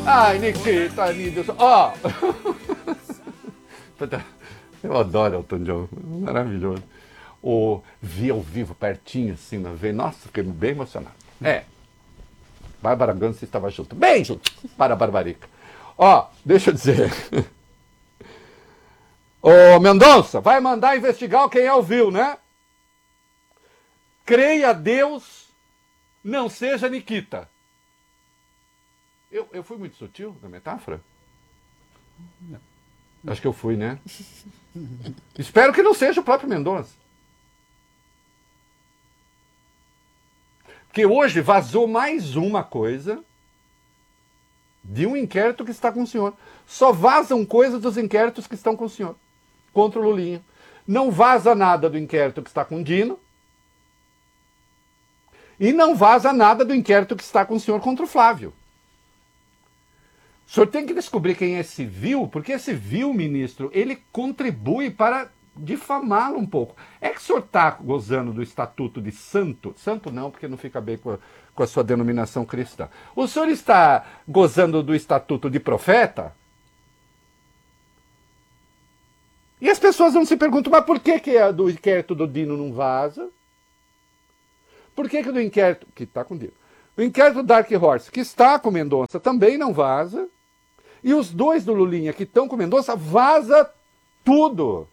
Ai, Nikita, Nilson. Ó! Eu adoro Elton John, maravilhoso. Vi ao vivo, pertinho, assim, uma vez. Nossa, fiquei bem emocionado. Bárbara Gans estava junto. Bem junto, para a Barbarica. Ó, deixa eu dizer. Ô, Mendonça, vai mandar investigar quem ouviu, né? Creia a Deus, não seja Nikita. Eu fui muito sutil na metáfora? Não. Acho que eu fui, né? Espero que não seja o próprio Mendonça. Porque hoje vazou mais uma coisa de um inquérito que está com o senhor. Só vazam coisas dos inquéritos que estão com o senhor. Contra o Lulinha. Não vaza nada do inquérito que está com o Dino. E não vaza nada do inquérito que está com o senhor contra o Flávio. O senhor tem que descobrir quem é esse vil, porque esse vil, ministro, ele contribui para difamá-lo um pouco. É que o senhor está gozando do estatuto de santo? Santo não, porque não fica bem com a sua denominação cristã. O senhor está gozando do estatuto de profeta? E as pessoas vão se perguntar, mas por que do inquérito do Dino não vaza? Por que do inquérito, que está com o Dino, o inquérito do Dark Horse, que está com Mendonça, também não vaza? E os dois do Lulinha que estão com Mendonça, vaza tudo.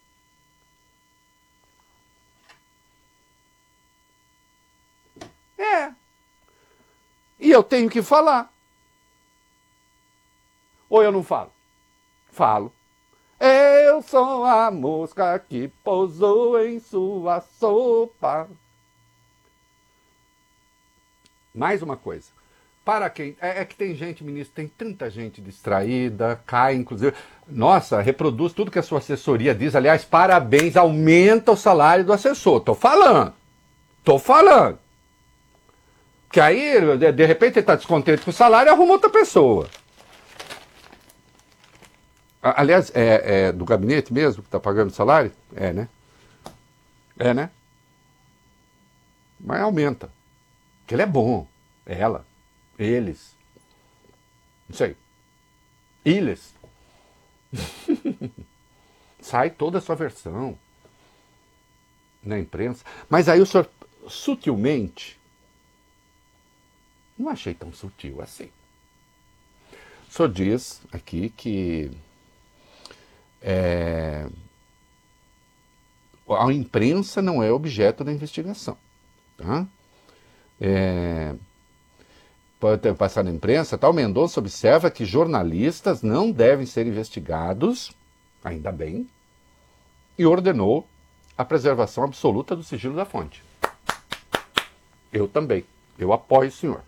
E eu tenho que falar. Ou eu não falo? Falo. Eu sou a mosca que pousou em sua sopa. Mais uma coisa. Para quem... É que tem gente, ministro, tem tanta gente distraída, cai, inclusive... Nossa, reproduz tudo que a sua assessoria diz. Aliás, parabéns, aumenta o salário do assessor. Tô falando. Porque aí, de repente, ele está descontente com o salário e arruma outra pessoa. Aliás, é do gabinete mesmo que está pagando o salário? É, né? É, né? Mas aumenta. Porque ele é bom. Ela. Eles. Não sei. Eles. Sai toda a sua versão na imprensa. Mas aí o senhor, sutilmente, não achei tão sutil assim. O senhor diz aqui que a imprensa não é objeto da investigação. Tá? Pode ter passado na imprensa, tal. Mendonça observa que jornalistas não devem ser investigados, ainda bem, e ordenou a preservação absoluta do sigilo da fonte. Eu também. Eu apoio o senhor.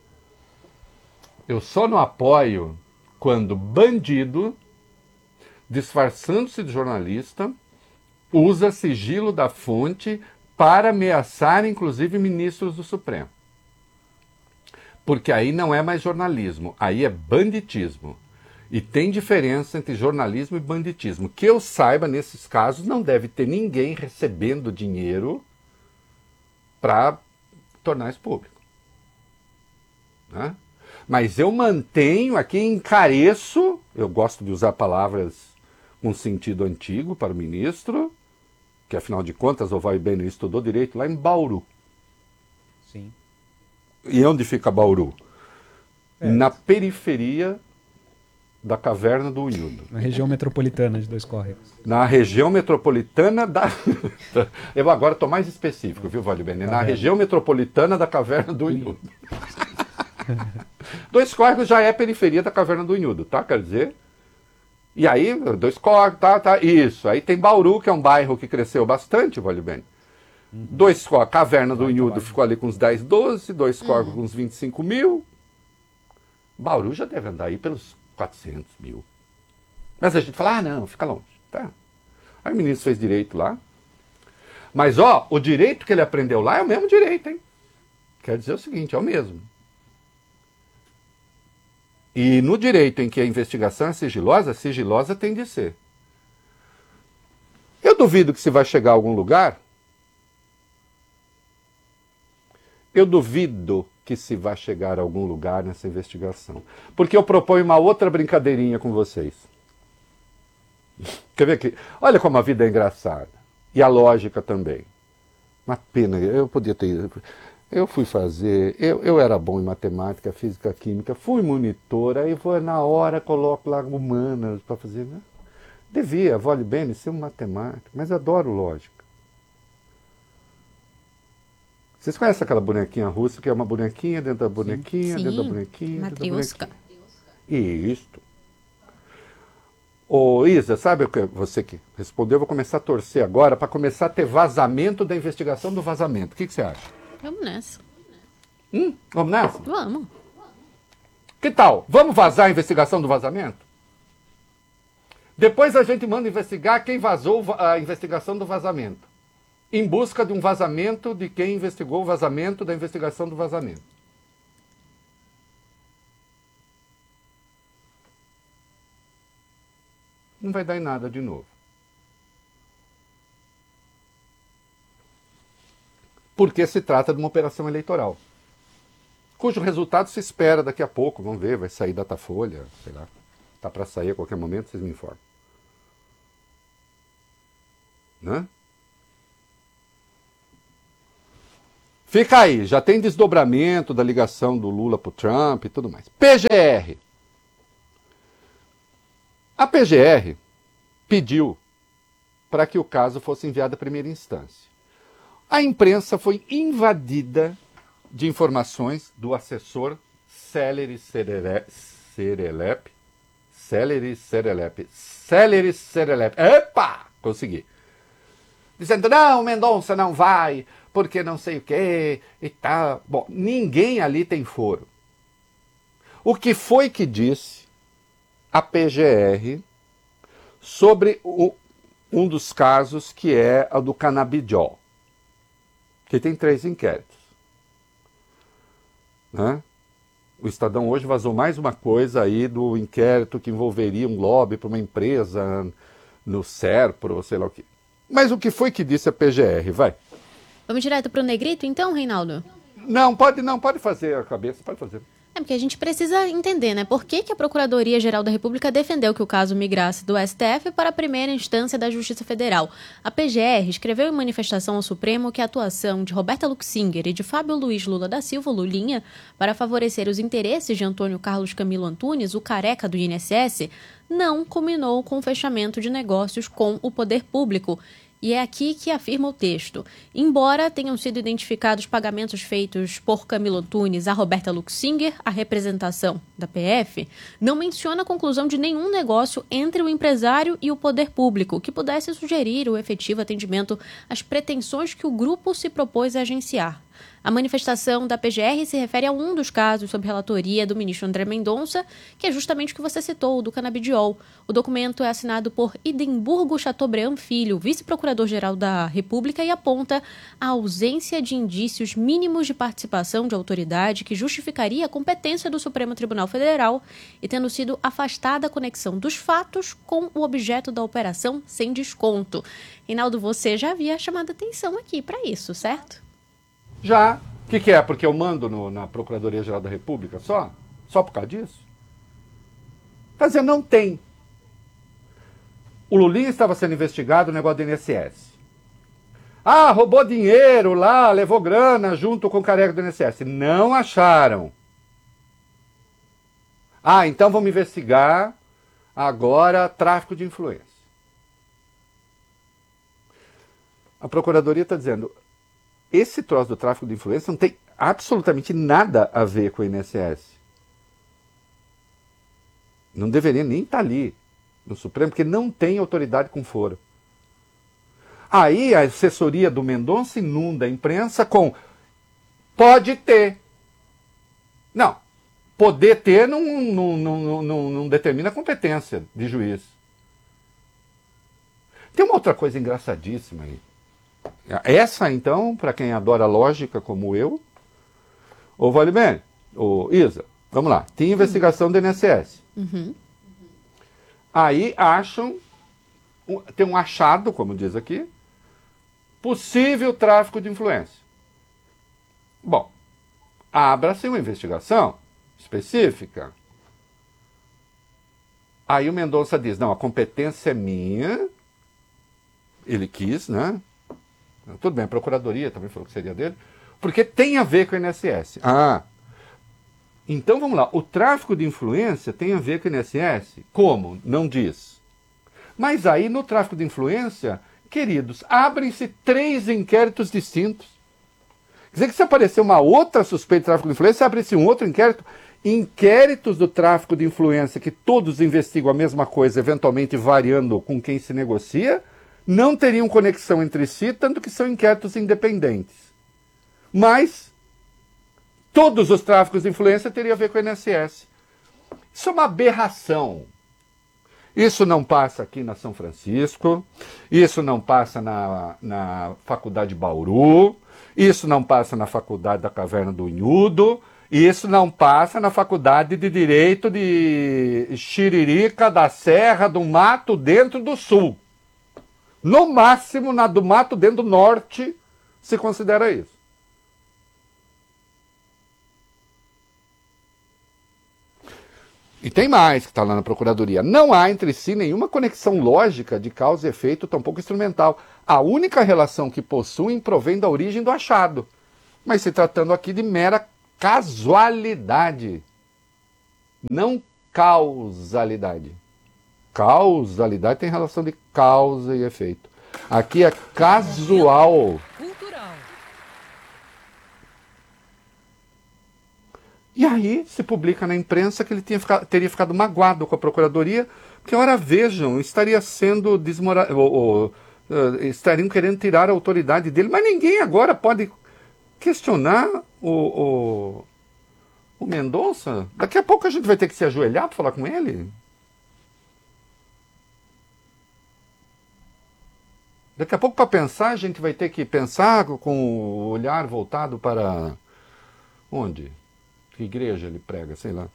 Eu só não apoio quando bandido, disfarçando-se de jornalista, usa sigilo da fonte para ameaçar, inclusive, ministros do Supremo. Porque aí não é mais jornalismo, aí é banditismo. E tem diferença entre jornalismo e banditismo. Que eu saiba, nesses casos, não deve ter ninguém recebendo dinheiro para tornar isso público. Né? Mas eu mantenho aqui, encareço, eu gosto de usar palavras com sentido antigo para o ministro, que afinal de contas o Vai Bem estudou direito lá em Bauru. Sim. E onde fica Bauru? Na periferia da Caverna do Unhudo. Na região metropolitana de Dois Córregos. Na região metropolitana da... Eu agora estou mais específico, viu, Vale Bene? Na região metropolitana da Caverna do Unhudo. Dois Córregos já é periferia da Caverna do Unhudo, tá? Quer dizer... E aí, Dois Córregos, tá, isso. Aí tem Bauru, que é um bairro que cresceu bastante, Vale Bene. Dois Córregos, Caverna do Unhudo ficou ali com uns 10, 12, Dois Córregos com uns 25 mil. Bauru já deve andar aí pelos 400 mil. Mas a gente fala, não, fica longe. Tá. Aí o ministro fez direito lá. Mas, o direito que ele aprendeu lá é o mesmo direito, hein? Quer dizer o seguinte, é o mesmo. E no direito em que a investigação é sigilosa, sigilosa tem de ser. Eu duvido que se vai chegar a algum lugar. Eu duvido que se vai chegar a algum lugar nessa investigação. Porque eu proponho uma outra brincadeirinha com vocês. Quer ver aqui? Olha como a vida é engraçada. E a lógica também. Uma pena, eu podia ter... Eu fui fazer... Eu era bom em matemática, física, química, fui monitor, aí vou na hora, coloco lá humanas para fazer... Né? Devia, vale bem, ser um matemático, mas adoro lógica. Vocês conhecem aquela bonequinha russa, que é uma bonequinha dentro da bonequinha, Sim, dentro da bonequinha, matriosca. dentro da bonequinha. Isto. Ô Isa, sabe o que você que respondeu? Eu vou começar a torcer agora para começar a ter vazamento da investigação do vazamento. O que você acha? Vamos nessa. Vamos nessa? Vamos. Que tal? Vamos vazar a investigação do vazamento? Depois a gente manda investigar quem vazou a investigação do vazamento. Em busca de um vazamento de quem investigou o vazamento da investigação do vazamento. Não vai dar em nada de novo. Porque se trata de uma operação eleitoral, cujo resultado se espera daqui a pouco. Vamos ver, vai sair Datafolha, sei lá. Está para sair a qualquer momento, vocês me informam. Né? Fica aí, já tem desdobramento da ligação do Lula para o Trump e tudo mais. PGR. A PGR pediu para que o caso fosse enviado à primeira instância. A imprensa foi invadida de informações do assessor Celery Serelep. Epa! Consegui. Dizendo, não, Mendonça não vai, porque não sei o quê e tal. Bom, ninguém ali tem foro. O que foi que disse a PGR sobre um dos casos que é o do canabidiol? Que tem 3 inquéritos. Né? O Estadão hoje vazou mais uma coisa aí do inquérito que envolveria um lobby para uma empresa no Serpro, sei lá o quê. Mas o que foi que disse a PGR? Vai. Vamos direto pro Negrito, então, Reinaldo? Não, pode fazer a cabeça, pode fazer. É porque a gente precisa entender, né? Por que a Procuradoria-Geral da República defendeu que o caso migrasse do STF para a primeira instância da Justiça Federal. A PGR escreveu em manifestação ao Supremo que a atuação de Roberta Luxinger e de Fábio Luiz Lula da Silva, Lulinha, para favorecer os interesses de Antônio Carlos Camilo Antunes, o careca do INSS, não culminou com o fechamento de negócios com o poder público. E é aqui que afirma o texto. Embora tenham sido identificados pagamentos feitos por Camilo Antunes a Roberta Luxinger, a representação da PF, não menciona a conclusão de nenhum negócio entre o empresário e o poder público que pudesse sugerir o efetivo atendimento às pretensões que o grupo se propôs a agenciar. A manifestação da PGR se refere a um dos casos sob relatoria do ministro André Mendonça, que é justamente o que você citou, o do canabidiol. O documento é assinado por Idemburgo Chateaubriand Filho, vice-procurador-geral da República, e aponta a ausência de indícios mínimos de participação de autoridade que justificaria a competência do Supremo Tribunal Federal e tendo sido afastada a conexão dos fatos com o objeto da operação sem desconto. Reinaldo, você já havia chamado atenção aqui para isso, certo? Já. O que é? Porque eu mando na Procuradoria-Geral da República só? Só por causa disso? Quer dizer, não tem. O Lulinha estava sendo investigado no negócio do INSS. Ah, roubou dinheiro lá, levou grana junto com o careca do INSS. Não acharam. Ah, então vamos investigar agora tráfico de influência. A Procuradoria está dizendo... Esse troço do tráfico de influência não tem absolutamente nada a ver com o INSS. Não deveria nem estar ali no Supremo, porque não tem autoridade com foro. Aí a assessoria do Mendonça inunda a imprensa com pode ter. Não, poder ter não determina a competência de juiz. Tem uma outra coisa engraçadíssima aí. Essa, então, para quem adora lógica como eu, ou vale bem, Isa, vamos lá, tem investigação do INSS. Uhum. Aí acham, tem um achado, como diz aqui, possível tráfico de influência. Bom, abra-se uma investigação específica. Aí o Mendonça diz, não, a competência é minha, ele quis, né? Tudo bem, a Procuradoria também falou que seria dele, porque tem a ver com o INSS. Então vamos lá, o tráfico de influência tem a ver com o INSS? Como? Não diz. Mas aí no tráfico de influência, queridos, abrem-se 3 inquéritos distintos. Quer dizer que se aparecer uma outra suspeita de tráfico de influência, abre-se um outro inquérito. Inquéritos do tráfico de influência, que todos investigam a mesma coisa, eventualmente variando com quem se negocia, não teriam conexão entre si, tanto que são inquéritos independentes. Mas todos os tráficos de influência teriam a ver com o INSS. Isso é uma aberração. Isso não passa aqui na São Francisco, isso não passa na Faculdade Bauru, isso não passa na Faculdade da Caverna do Unhudo, e isso não passa na Faculdade de Direito de Xiririca da Serra do Mato Dentro do Sul. No máximo, na do Mato Dentro do Norte, se considera isso. E tem mais que está lá na Procuradoria. Não há entre si nenhuma conexão lógica de causa e efeito, tampouco instrumental. A única relação que possuem provém da origem do achado. Mas se tratando aqui de mera casualidade, não causalidade. Causalidade tem relação de causa e efeito. Aqui é casual. E aí se publica na imprensa que ele teria ficado magoado com a Procuradoria, porque, ora, vejam, estaria sendo estariam querendo tirar a autoridade dele, mas ninguém agora pode questionar o Mendonça. Daqui a pouco a gente vai ter que se ajoelhar para falar com ele. Daqui a pouco, para pensar, a gente vai ter que pensar com o olhar voltado para onde? Que igreja ele prega, sei lá.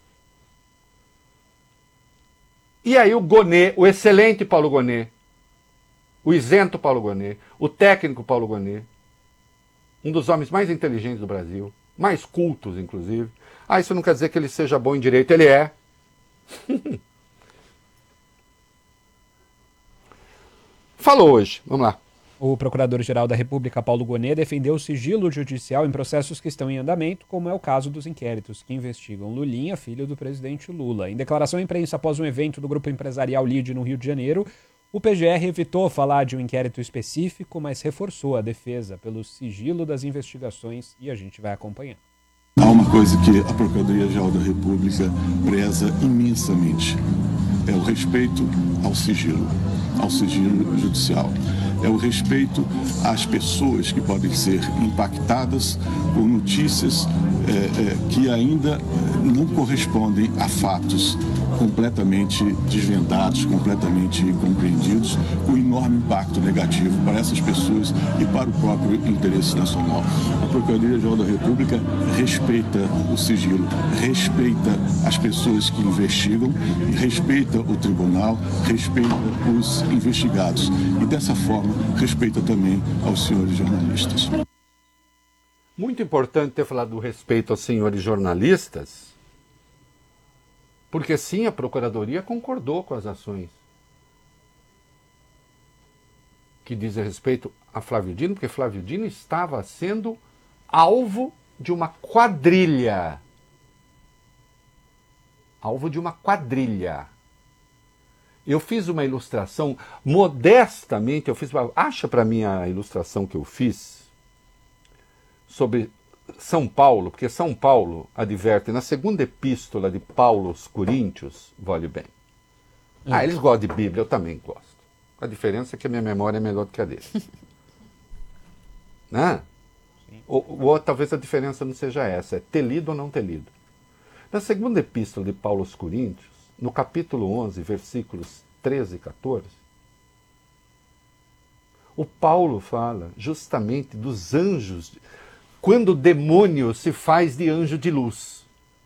E aí o Gonet, o excelente Paulo Gonet, o isento Paulo Gonet, o técnico Paulo Gonet, um dos homens mais inteligentes do Brasil, mais cultos, inclusive. Isso não quer dizer que ele seja bom em direito, ele é. Falou hoje, vamos lá. O Procurador-Geral da República, Paulo Gonet, defendeu o sigilo judicial em processos que estão em andamento, como é o caso dos inquéritos que investigam Lulinha, filho do presidente Lula. Em declaração à imprensa após um evento do grupo empresarial LIDE no Rio de Janeiro, o PGR evitou falar de um inquérito específico, mas reforçou a defesa pelo sigilo das investigações e a gente vai acompanhar. Há uma coisa que a Procuradoria-Geral da República preza imensamente. É o respeito ao sigilo judicial. É o respeito às pessoas que podem ser impactadas por notícias que ainda não correspondem a fatos completamente desvendados, completamente compreendidos, com enorme impacto negativo para essas pessoas e para o próprio interesse nacional. A Procuradoria-Geral da República respeita o sigilo, respeita as pessoas que investigam, respeita o tribunal, respeita os investigados e, dessa forma, respeita também aos senhores jornalistas. Muito importante ter falado do respeito aos senhores jornalistas, porque sim, a Procuradoria concordou com as ações que dizem respeito a Flávio Dino, porque Flávio Dino estava sendo alvo de uma quadrilha. Alvo de uma quadrilha. Eu fiz uma ilustração, modestamente, acha para mim a ilustração que eu fiz sobre São Paulo, porque São Paulo adverte na segunda epístola de Paulo aos Coríntios, vale bem. Eles gostam de Bíblia, eu também gosto. A diferença é que a minha memória é melhor do que a deles. Né? Ou talvez a diferença não seja essa, é ter lido ou não ter lido. Na segunda epístola de Paulo aos Coríntios, no capítulo 11, versículos 13 e 14, o Paulo fala justamente dos anjos, quando o demônio se faz de anjo de luz.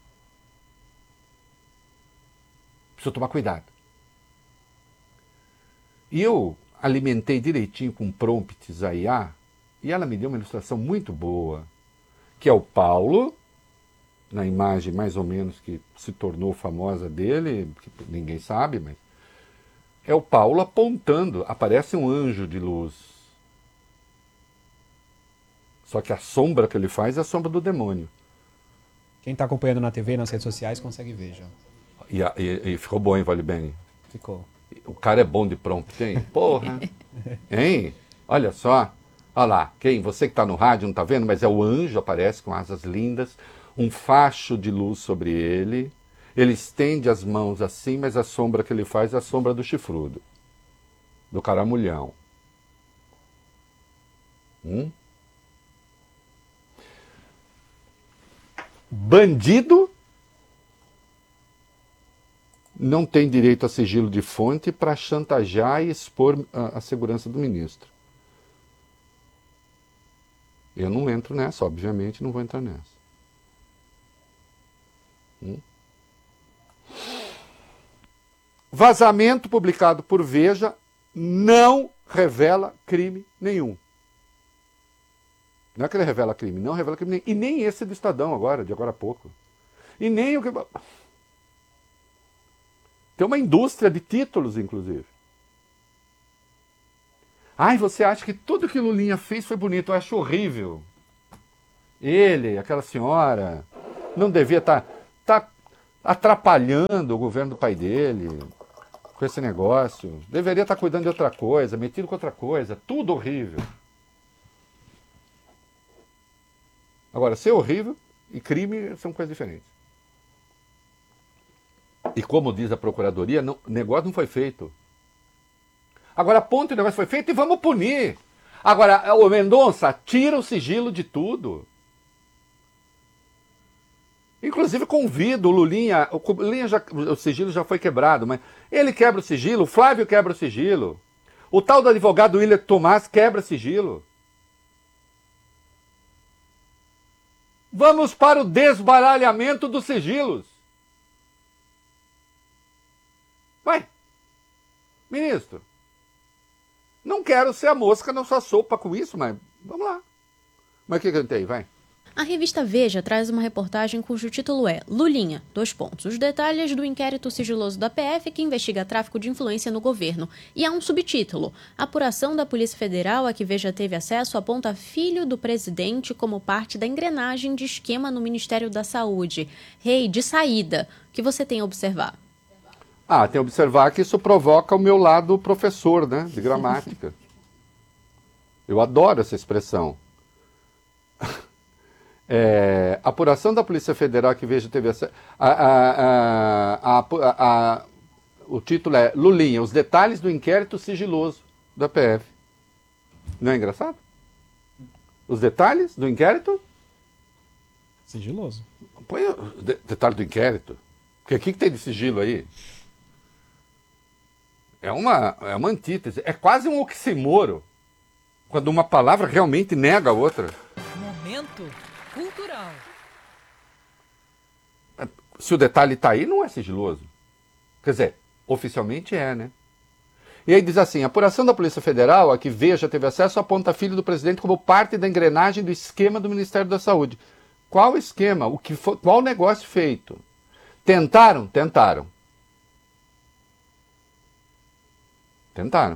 Precisa tomar cuidado. E eu alimentei direitinho com prompts a IA, e ela me deu uma ilustração muito boa, que é o Paulo na imagem mais ou menos que se tornou famosa dele, que ninguém sabe, mas é o Paulo apontando, aparece um anjo de luz. Só que a sombra que ele faz é a sombra do demônio. Quem está acompanhando na TV e nas redes sociais consegue ver já. E ficou bom, hein, Vale Bem? Ficou. O cara é bom de prompt, hein? Porra! Hein? Olha só. Olha lá. Você que está no rádio não está vendo, mas é o anjo, aparece com asas lindas, um facho de luz sobre ele. Ele estende as mãos assim, mas a sombra que ele faz é a sombra do chifrudo. Do caramulhão. Bandido não tem direito a sigilo de fonte para chantagear e expor a segurança do ministro. Eu não entro nessa, obviamente, não vou entrar nessa. Vazamento publicado por Veja não revela crime nenhum. Não é que ele revela crime, não revela crime nenhum. E nem esse do Estadão agora, de agora a pouco. E nem o que... Tem uma indústria de títulos, inclusive. Ai, você acha que tudo que Lulinha fez foi bonito? Eu acho horrível. Ele, aquela senhora, não devia estar atrapalhando o governo do pai dele com esse negócio. Deveria estar cuidando de outra coisa, metido com outra coisa. Tudo horrível. Agora, ser horrível e crime são coisas diferentes. E como diz a Procuradoria, o negócio não foi feito. Agora, ponto, o negócio foi feito e vamos punir. Agora, o Mendonça tira o sigilo de tudo. Inclusive convido o Lulinha, o sigilo já foi quebrado, mas ele quebra o sigilo, o Flávio quebra o sigilo, o tal do advogado William Tomás quebra sigilo. Vamos para o desbaralhamento dos sigilos. Vai, ministro, não quero ser a mosca na sua sopa com isso, mas vamos lá. Mas o que eu tenho? Vai. A revista Veja traz uma reportagem cujo título é Lulinha, : os detalhes do inquérito sigiloso da PF que investiga tráfico de influência no governo. E há um subtítulo: apuração da Polícia Federal a que Veja teve acesso aponta filho do presidente como parte da engrenagem de esquema no Ministério da Saúde. Rei, de saída, o que você tem a observar? Tem que observar que isso provoca o meu lado professor, né, de gramática. Eu adoro essa expressão. Apuração da Polícia Federal que Veja teve acesso. O título é Lulinha, os detalhes do inquérito sigiloso da PF. Não é engraçado? Os detalhes do inquérito? Sigiloso. Põe o detalhe do inquérito. Porque o que tem de sigilo aí? É uma antítese. É quase um oxímoro. Quando uma palavra realmente nega a outra. Momento cultural. Se o detalhe está aí, não é sigiloso. Quer dizer, oficialmente é, né? E aí diz assim, a apuração da Polícia Federal, a que Veja teve acesso, aponta filho do presidente como parte da engrenagem do esquema do Ministério da Saúde. Qual esquema? Qual negócio feito? Tentaram? Tentaram. Tentaram.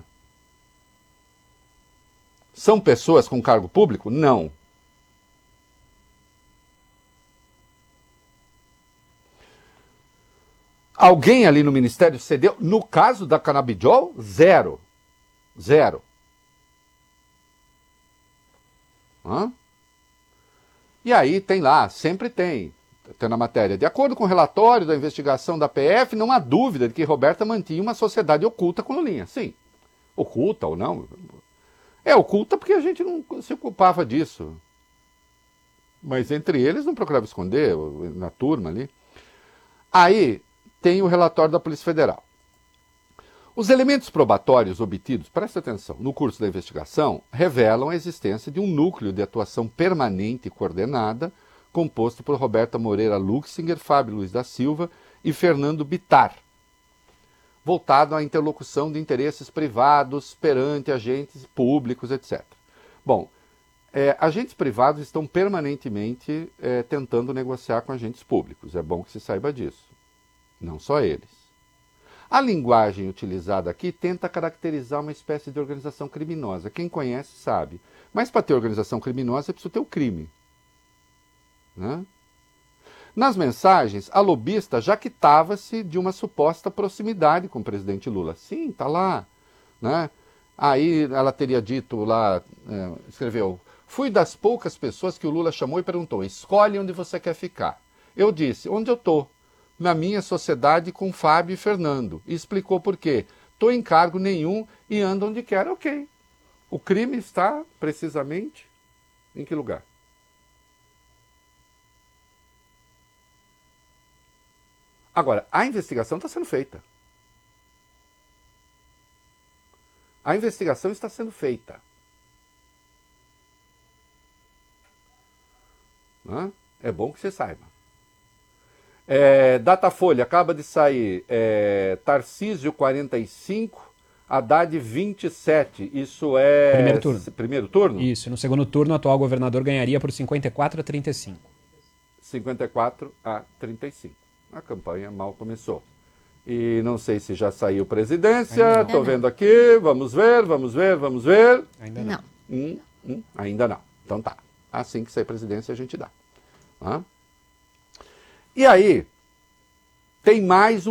São pessoas com cargo público? Não. Alguém ali no Ministério cedeu? No caso da Canabidiol, zero. Zero. E aí tem lá, sempre tem na matéria. De acordo com o relatório da investigação da PF, não há dúvida de que Roberta mantinha uma sociedade oculta com Lulinha. Sim. Oculta ou não? É oculta porque a gente não se ocupava disso. Mas entre eles não procurava esconder, na turma ali. Aí tem o relatório da Polícia Federal. Os elementos probatórios obtidos, presta atenção, no curso da investigação, revelam a existência de um núcleo de atuação permanente e coordenada, composto por Roberta Moreira Luxinger, Fábio Luiz da Silva e Fernando Bittar, voltado à interlocução de interesses privados perante agentes públicos, etc. Bom, agentes privados estão permanentemente tentando negociar com agentes públicos. É bom que se saiba disso. Não só eles. A linguagem utilizada aqui tenta caracterizar uma espécie de organização criminosa. Quem conhece sabe. Mas para ter organização criminosa é preciso ter o crime. Né? Nas mensagens, a lobista jactava-se de uma suposta proximidade com o presidente Lula. Sim, está lá. Né? Aí ela teria dito lá, escreveu, fui das poucas pessoas que o Lula chamou e perguntou, escolhe onde você quer ficar. Eu disse, onde eu estou? Na minha sociedade com Fábio e Fernando. E explicou por quê. Estou em cargo nenhum e ando onde quer. Ok. O crime está precisamente em que lugar? Agora, a investigação está sendo feita. A investigação está sendo feita. Né? É bom que você saiba. Datafolha, acaba de sair Tarcísio 45, Haddad 27. Isso é... Primeiro turno. Primeiro turno? Isso. No segundo turno, o atual governador ganharia por 54 a 35. 54 a 35. A campanha mal começou. E não sei se já saiu presidência. Estou vendo aqui. Vamos ver. Ainda não. Ainda não. Então tá. Assim que sair presidência a gente dá. E aí, tem mais